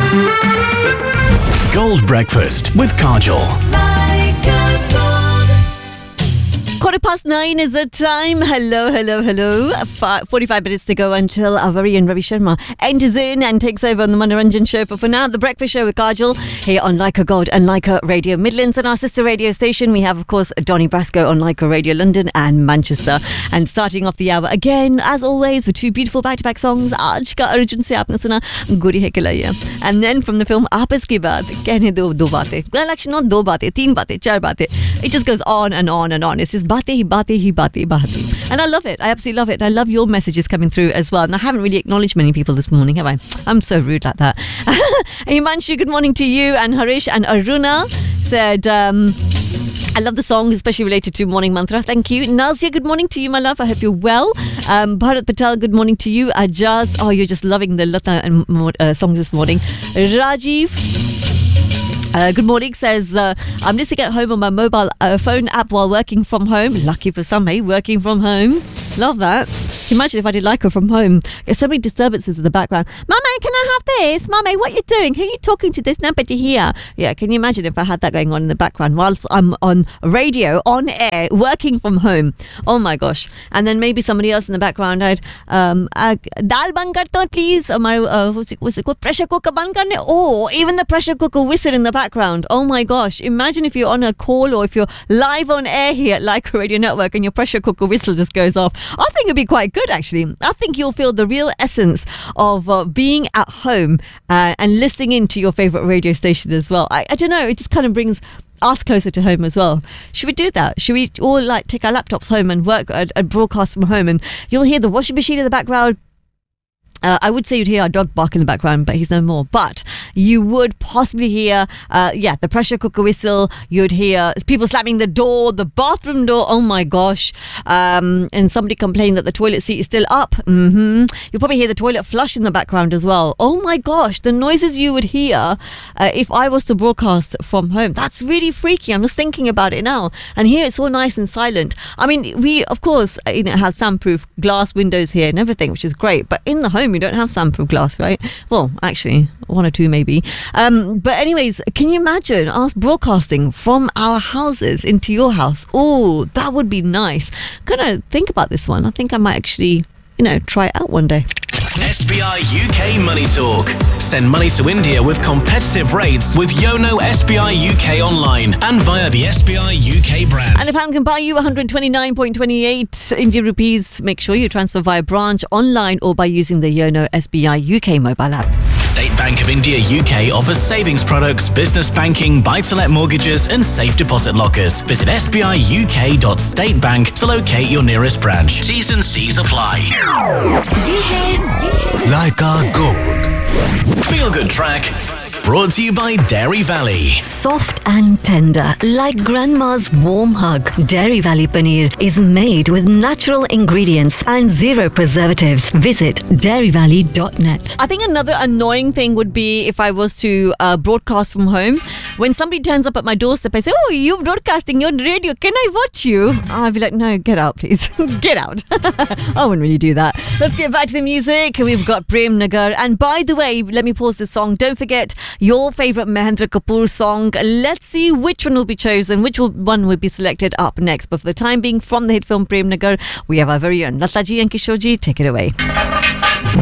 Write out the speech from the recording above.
Gold Breakfast with Kajol. 9:15 is the time. Hello. 45 minutes to go until our very own Ravi Sharma enters in and takes over on the Manoranjan show. But for now, the Breakfast Show with Kajol here on Leica Gold and Leica Radio Midlands. And our sister radio station, we have, of course, Donny Brasco on Leica Radio London and Manchester. And starting off the hour again, as always, with two beautiful back-to-back songs. Aaj ka Arjun se aapne suna Guri Hai Kilaiya. And then from the film Aapas Ki Baat, Kehne Do Baatein. Well, actually, not do baatein, teen baatein, char baatein. It just goes on and on and on. It's just baatein hi baatein. And I love it. I absolutely love it. And I love your messages coming through as well. And I haven't really acknowledged many people this morning, have I? I'm so rude like that. Himanshu, good morning to you. And Harish and Aruna said, I love the song, especially related to Morning Mantra. Thank you. Nazia, good morning to you, my love. I hope you're well. Bharat Patel, good morning to you. Ajaz, oh, you're just loving the Lata and songs this morning. Rajiv, good morning, says, I'm listening at home on my mobile phone app while working from home. Lucky for some, hey, working from home. Love that. Imagine if I did like her from home. There's so many disturbances in the background. Mummy, can I have this? Mummy, what are you doing? Who are you talking to? There's nobody here. Yeah, can you imagine if I had that going on in the background whilst I'm on radio, on air, working from home? Oh my gosh. And then maybe somebody else in the background, I'd, dal ban kar do, please. Or my, what's it called? Pressure cooker ban karne. Or even the pressure cooker whistle in the background. Oh my gosh. Imagine if you're on a call or if you're live on air here at Leica Radio Network and your pressure cooker whistle just goes off. I think it'd be quite good, actually. I think you'll feel the real essence of being at home and listening into your favourite radio station as well. I don't know, it just kind of brings us closer to home as well. Should we do that? Should we all like take our laptops home and work and broadcast from home, and you'll hear the washing machine in the background? I would say you'd hear our dog bark in the background, but he's no more. But you would possibly hear, the pressure cooker whistle. You'd hear people slamming the door, the bathroom door. Oh my gosh. And somebody complaining that the toilet seat is still up. You'll probably hear the toilet flush in the background as well. Oh my gosh. The noises you would hear if I was to broadcast from home. That's really freaky. I'm just thinking about it now. And here it's all nice and silent. I mean, we, of course, have soundproof glass windows here and everything, which is great. But in the home, we don't have soundproof glass, right? Well, actually, one or two maybe. But anyways, can you imagine us broadcasting from our houses into your house? Oh, that would be nice. I'm gonna think about this one. I think I might actually, try it out one day. SBI UK Money Talk. Send money to India with competitive rates with Yono SBI UK online and via the SBI UK brand. And a pound can buy you 129.28 Indian rupees. Make sure you transfer via branch, online, or by using the Yono SBI UK mobile app. State Bank of India UK offers savings products, business banking, buy-to-let mortgages and safe deposit lockers. Visit sbiuk.statebank to locate your nearest branch. T's and C's apply. Leica Gold. Feel good track. Brought to you by Dairy Valley. Soft and tender, like grandma's warm hug. Dairy Valley Paneer is made with natural ingredients and zero preservatives. Visit dairyvalley.net. I think another annoying thing would be if I was to broadcast from home. When somebody turns up at my doorstep, I say, oh, you're broadcasting, you're on radio, can I watch you? I'd be like, no, get out, please. Get out. I wouldn't really do that. Let's get back to the music. We've got Prem Nagar. And by the way, let me pause this song. Don't forget your favourite Mahendra Kapoor song. Let's see which one will be chosen, which one will be selected up next. But for the time being, from the hit film Prem Nagar, we have our very own Lataji and Kishorji. Take it away.